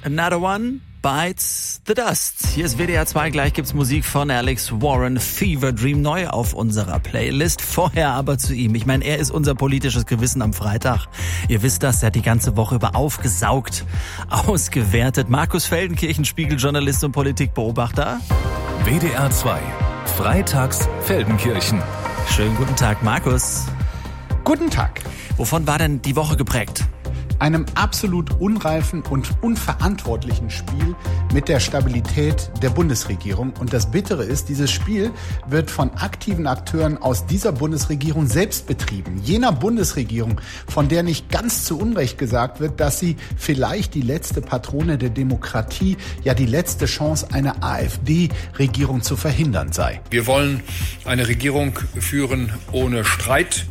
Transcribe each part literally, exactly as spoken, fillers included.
Another One Bites the Dust. Hier ist W D R zwei, gleich gibt's Musik von Alex Warren, Fever Dream, neu auf unserer Playlist. Vorher aber zu ihm. Ich meine, er ist unser politisches Gewissen am Freitag. Ihr wisst das, er hat die ganze Woche über aufgesaugt, ausgewertet. Markus Feldenkirchen, Spiegeljournalist und Politikbeobachter. W D R zwei, Freitags Feldenkirchen. Schönen guten Tag, Markus. Guten Tag. Wovon war denn die Woche geprägt? Einem absolut unreifen und unverantwortlichen Spiel mit der Stabilität der Bundesregierung. Und das Bittere ist, dieses Spiel wird von aktiven Akteuren aus dieser Bundesregierung selbst betrieben. Jener Bundesregierung, von der nicht ganz zu Unrecht gesagt wird, dass sie vielleicht die letzte Patrone der Demokratie, ja die letzte Chance, eine AfD-Regierung zu verhindern sei. Wir wollen eine Regierung führen ohne Streit.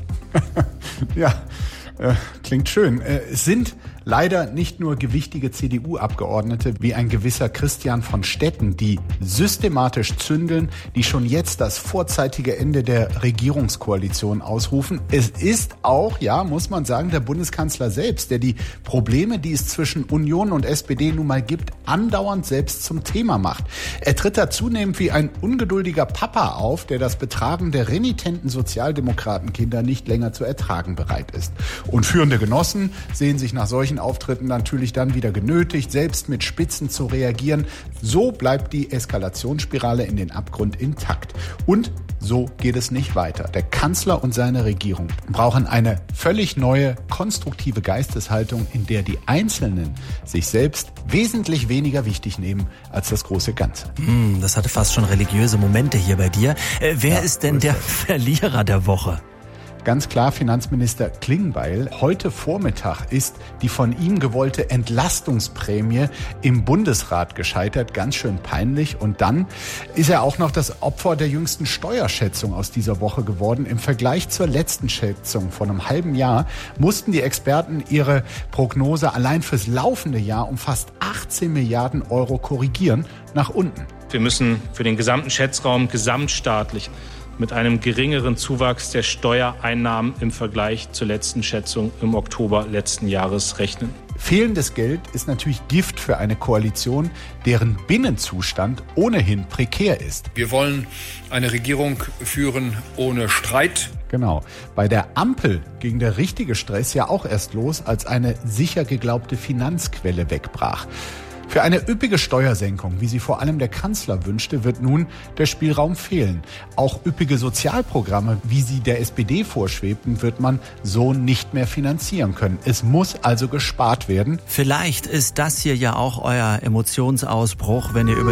Ja. Äh, klingt schön. Äh, es sind leider nicht nur gewichtige C D U-Abgeordnete wie ein gewisser Christian von Stetten, die systematisch zündeln, die schon jetzt das vorzeitige Ende der Regierungskoalition ausrufen. Es ist auch, ja, muss man sagen, der Bundeskanzler selbst, der die Probleme, die es zwischen Union und S P D nun mal gibt, andauernd selbst zum Thema macht. Er tritt da zunehmend wie ein ungeduldiger Papa auf, der das Betragen der renitenten Sozialdemokratenkinder nicht länger zu ertragen bereit ist. Und führende Genossen sehen sich nach solchen Auftritten natürlich dann wieder genötigt, selbst mit Spitzen zu reagieren. So bleibt die Eskalationsspirale in den Abgrund intakt. Und so geht es nicht weiter. Der Kanzler und seine Regierung brauchen eine völlig neue, konstruktive Geisteshaltung, in der die Einzelnen sich selbst wesentlich weniger wichtig nehmen als das große Ganze. Hm, das hatte fast schon religiöse Momente hier bei dir. Äh, wer ja, ist denn der Verlierer der Woche? Ganz klar Finanzminister Klingbeil. Heute Vormittag ist die von ihm gewollte Entlastungsprämie im Bundesrat gescheitert. Ganz schön peinlich. Und dann ist er auch noch das Opfer der jüngsten Steuerschätzung aus dieser Woche geworden. Im Vergleich zur letzten Schätzung von einem halben Jahr mussten die Experten ihre Prognose allein fürs laufende Jahr um fast achtzehn Milliarden Euro korrigieren, nach unten. Wir müssen für den gesamten Schätzraum gesamtstaatlich mit einem geringeren Zuwachs der Steuereinnahmen im Vergleich zur letzten Schätzung im Oktober letzten Jahres rechnen. Fehlendes Geld ist natürlich Gift für eine Koalition, deren Binnenzustand ohnehin prekär ist. Wir wollen eine Regierung führen ohne Streit. Genau. Bei der Ampel ging der richtige Stress ja auch erst los, als eine sicher geglaubte Finanzquelle wegbrach. Für eine üppige Steuersenkung, wie sie vor allem der Kanzler wünschte, wird nun der Spielraum fehlen. Auch üppige Sozialprogramme, wie sie der S P D vorschwebten, wird man so nicht mehr finanzieren können. Es muss also gespart werden. Vielleicht ist das hier ja auch euer Emotionsausbruch, wenn ihr über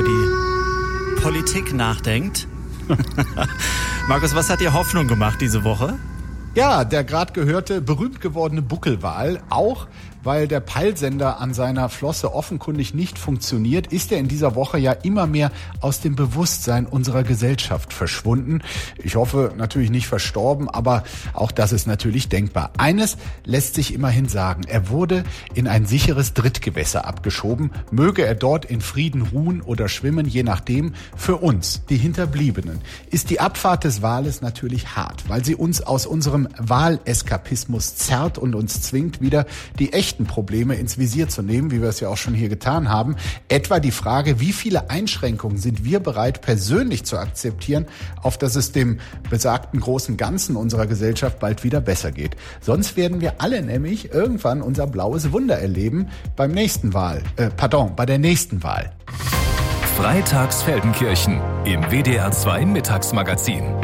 die Politik nachdenkt. Markus, was hat dir Hoffnung gemacht diese Woche? Ja, der gerade gehörte, berühmt gewordene Buckelwal, auch weil der Peilsender an seiner Flosse offenkundig nicht funktioniert, ist er in dieser Woche ja immer mehr aus dem Bewusstsein unserer Gesellschaft verschwunden. Ich hoffe natürlich nicht verstorben, aber auch das ist natürlich denkbar. Eines lässt sich immerhin sagen, er wurde in ein sicheres Drittgewässer abgeschoben. Möge er dort in Frieden ruhen oder schwimmen, je nachdem. Für uns, die Hinterbliebenen, ist die Abfahrt des Wales natürlich hart, weil sie uns aus unserem Waleskapismus zerrt und uns zwingt, wieder die echten Probleme ins Visier zu nehmen, wie wir es ja auch schon hier getan haben. Etwa die Frage, wie viele Einschränkungen sind wir bereit, persönlich zu akzeptieren, auf dass es dem besagten großen Ganzen unserer Gesellschaft bald wieder besser geht. Sonst werden wir alle nämlich irgendwann unser blaues Wunder erleben beim nächsten Wahl, äh, pardon, bei der nächsten Wahl. Freitags Feldenkirchen im W D R zwei Mittagsmagazin.